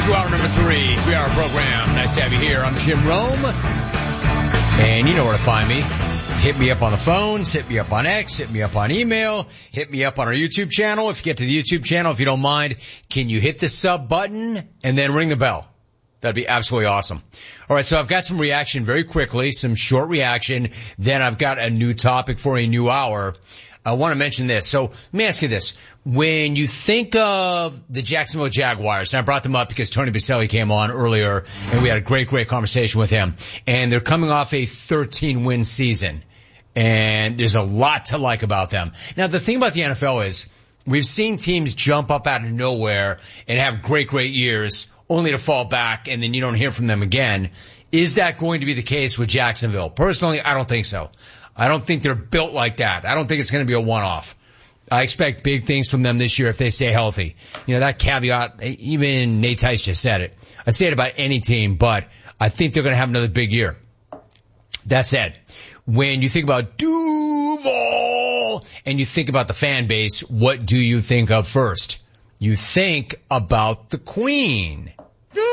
to hour number 3-hour program. Nice to have you here. I'm Jim Rome. And you know where to find me. Hit me up on the phones, hit me up on X, hit me up on email, hit me up on our YouTube channel. If you get to the YouTube channel, if you don't mind, can you hit the sub button and then ring the bell? That'd be absolutely awesome. All right, so I've got some reaction very quickly, some short reaction. Then I've got a new topic for a new hour. I want to mention this. So let me ask you this. When you think of the Jacksonville Jaguars, and I brought them up because Tony Baselli came on earlier, and we had a great conversation with him. And they're coming off a 13-win season. And there's a lot to like about them. Now, the thing about the NFL is we've seen teams jump up out of nowhere and have great years only to fall back, and then you don't hear from them again. Is that going to be the case with Jacksonville? Personally, I don't think so. I don't think they're built like that. I don't think it's going to be a one-off. I expect big things from them this year if they stay healthy. You know, that caveat, even Nate Tice just said it. I say it about any team, but I think they're going to have another big year. That said, when you think about Duval and you think about the fan base, what do you think of first? You think about the Queen. Duval!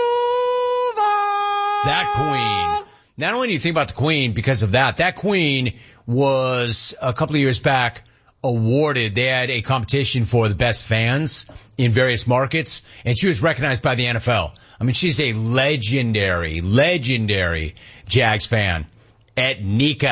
That Queen. Not only do you think about the Queen because of that Queen was a couple of years back awarded, they had a competition for the best fans in various markets, and she was recognized by the NFL. I mean, she's a legendary Jags fan. At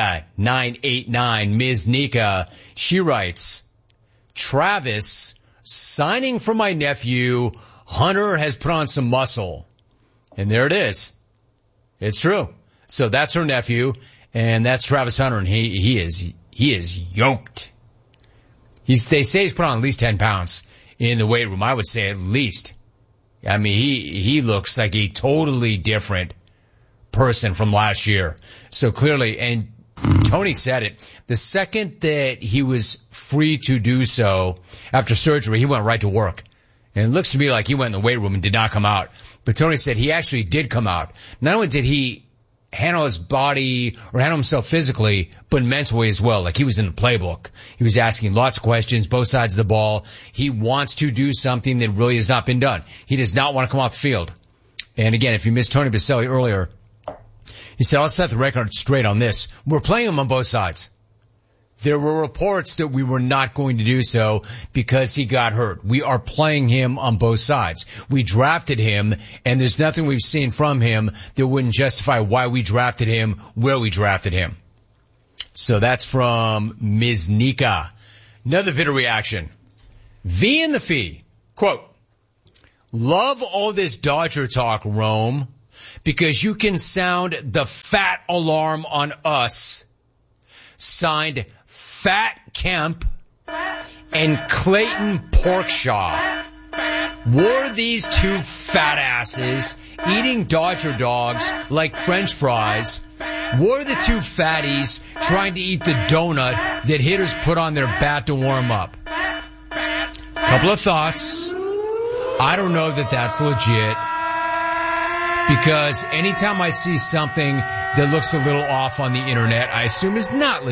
Nika989, Ms. Nika, she writes, Travis, signing for my nephew, Hunter has put on some muscle. And there it is. It's true. So that's her nephew, and that's Travis Hunter, and he is yoked. They say he's put on at least 10 pounds in the weight room. I would say at least. I mean, he looks like a totally different person from last year. So clearly, and Tony said it, the second that he was free to do so after surgery, he went right to work. And it looks to me like he went in the weight room and did not come out. But Tony said he actually did come out. Not only did he handle his body or handle himself physically, but mentally as well. Like he was in the playbook. He was asking lots of questions, both sides of the ball. He wants to do something that really has not been done. He does not want to come off the field. And again, if you missed Tony Baselli earlier, he said, I'll set the record straight on this. We're playing him on both sides. There were reports that we were not going to do so because he got hurt. We are playing him on both sides. We drafted him, and there's nothing we've seen from him that wouldn't justify why we drafted him, where we drafted him. So that's from Ms. Nika. Another bit of reaction. V in the Fee. Quote, love all this Dodger talk, Rome, because you can sound the fat alarm on us. Signed, Fat Kemp and Clayton Porkshaw. Were these two fat asses eating Dodger dogs like French fries? Were the two fatties trying to eat the donut that hitters put on their bat to warm up? Couple of thoughts. I don't know that that's legit, because anytime I see something that looks a little off on the internet, I assume is not legit.